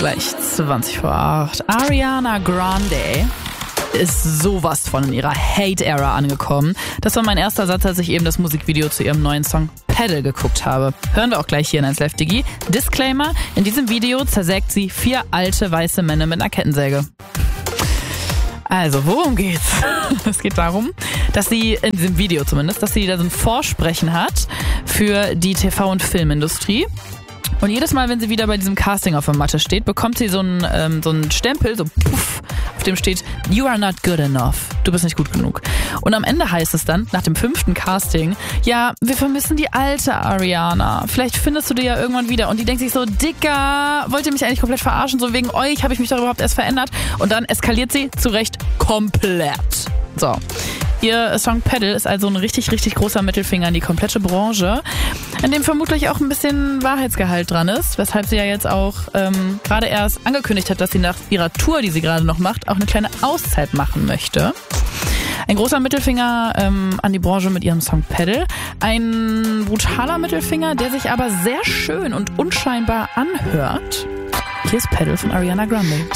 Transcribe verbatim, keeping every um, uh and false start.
gleich zwanzig vor acht. Ariana Grande ist sowas von in ihrer Hate-Era angekommen. Das war mein erster Satz, als ich eben das Musikvideo zu ihrem neuen Song Pedal geguckt habe. Hören wir auch gleich hier in eins Live Digi. Disclaimer, in diesem Video zersägt sie vier alte weiße Männer mit einer Kettensäge. Also, worum geht's? Es geht darum, dass sie, in diesem Video zumindest, dass sie da so ein Vorsprechen hat für die T V- und Filmindustrie. Und jedes Mal, wenn sie wieder bei diesem Casting auf der Matte steht, bekommt sie so einen, ähm, so einen Stempel, so puff, auf dem steht, you are not good enough. Du bist nicht gut genug. Und am Ende heißt es dann, nach dem fünften Casting, ja, wir vermissen die alte Ariana. Vielleicht findest du die ja irgendwann wieder. Und die denkt sich so, Dicker, wollt ihr mich eigentlich komplett verarschen? So wegen euch habe ich mich doch überhaupt erst verändert. Und dann eskaliert sie zu Recht komplett. So. Ihr Song Pedal ist also ein richtig, richtig großer Mittelfinger in die komplette Branche, in dem vermutlich auch ein bisschen Wahrheitsgehalt dran ist, weshalb sie ja jetzt auch ähm, gerade erst angekündigt hat, dass sie nach ihrer Tour, die sie gerade noch macht, auch eine kleine Auszeit machen möchte. Ein großer Mittelfinger ähm, an die Branche mit ihrem Song Pedal. Ein brutaler Mittelfinger, der sich aber sehr schön und unscheinbar anhört. Hier ist Pedal von Ariana Grande.